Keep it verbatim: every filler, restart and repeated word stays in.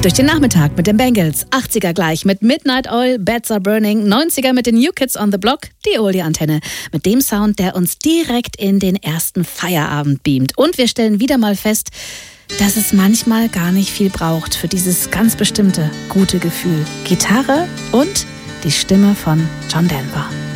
Durch den Nachmittag mit den Bengals, achtziger gleich mit Midnight Oil, Beds Are Burning, neunziger mit den New Kids on the Block, die Oldie-Antenne mit dem Sound, der uns direkt in den ersten Feierabend beamt. Und wir stellen wieder mal fest, dass es manchmal gar nicht viel braucht für dieses ganz bestimmte gute Gefühl. Gitarre und die Stimme von John Denver.